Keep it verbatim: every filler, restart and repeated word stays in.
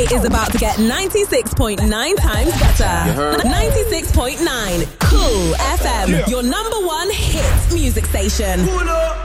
day is about to get ninety-six point nine times better. ninety-six point nine Cool F M, your number one hit music station.